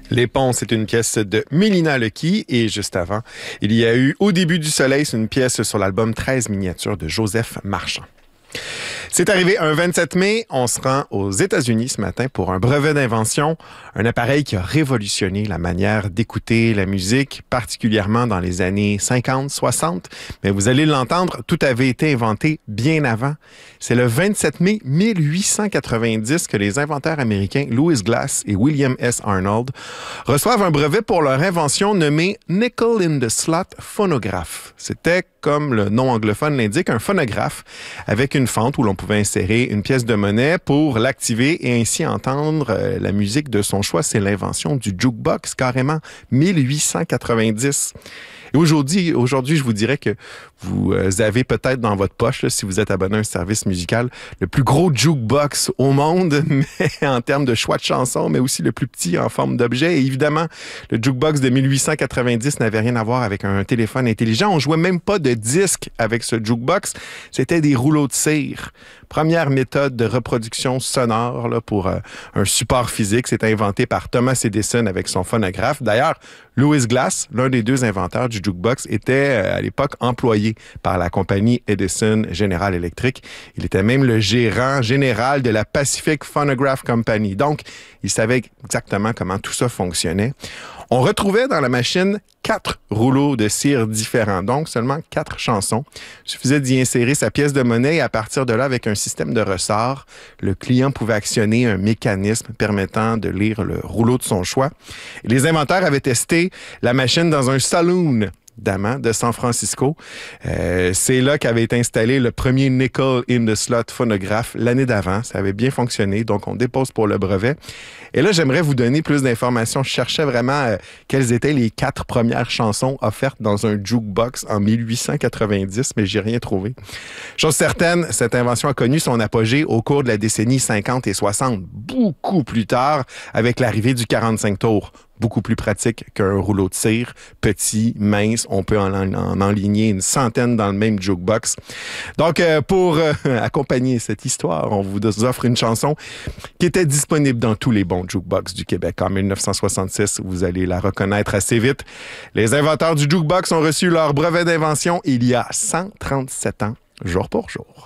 Les Ponts, c'est une pièce de Mélina Lecky et juste avant, il y a eu Au début du soleil, c'est une pièce sur l'album 13 miniatures de Joseph Marchand. C'est arrivé un 27 mai, on se rend aux États-Unis ce matin pour un brevet d'invention, un appareil qui a révolutionné la manière d'écouter la musique, particulièrement dans les années 50-60. Mais vous allez l'entendre, tout avait été inventé bien avant. C'est le 27 mai 1890 que les inventeurs américains Louis Glass et William S. Arnold reçoivent un brevet pour leur invention nommée Nickel in the Slot phonograph. C'était, comme le nom anglophone l'indique, un phonographe avec une fente où l'on pouvait insérer une pièce de monnaie pour l'activer et ainsi entendre la musique de son choix. C'est l'invention du jukebox, carrément, 1890. Et aujourd'hui, je vous dirais que vous avez peut-être dans votre poche, là, si vous êtes abonné à un service musical, le plus gros jukebox au monde, mais en termes de choix de chansons, mais aussi le plus petit en forme d'objet. Et évidemment, le jukebox de 1890 n'avait rien à voir avec un téléphone intelligent. On jouait même pas de disque avec ce jukebox. C'était des rouleaux de cire. Première méthode de reproduction sonore là, pour un support physique. C'est inventé par Thomas Edison avec son phonographe. D'ailleurs, Louis Glass, l'un des deux inventeurs du jukebox, était à l'époque employé par la compagnie Edison General Electric. Il était même le gérant général de la Pacific Phonograph Company. Donc, il savait exactement comment tout ça fonctionnait. On retrouvait dans la machine 4 rouleaux de cire différents, donc seulement 4 chansons. Il suffisait d'y insérer sa pièce de monnaie et à partir de là, avec un système de ressort, le client pouvait actionner un mécanisme permettant de lire le rouleau de son choix. Et les inventeurs avaient testé la machine dans un saloon d'amants de San Francisco. C'est là qu'avait été installé le premier Nickel in the Slot phonographe l'année d'avant. Ça avait bien fonctionné, donc on dépose pour le brevet. Et là, j'aimerais vous donner plus d'informations. Je cherchais vraiment quelles étaient les 4 premières chansons offertes dans un jukebox en 1890, mais j'ai rien trouvé. Chose certaine, cette invention a connu son apogée au cours de la décennie 50 et 60, beaucoup plus tard, avec l'arrivée du 45 tours. Beaucoup plus pratique qu'un rouleau de cire, petit, mince. On peut en enligner une centaine dans le même jukebox. Donc, pour accompagner cette histoire, on vous offre une chanson qui était disponible dans tous les bons jukebox du Québec en 1966. Vous allez la reconnaître assez vite. Les inventeurs du jukebox ont reçu leur brevet d'invention il y a 137 ans, jour pour jour.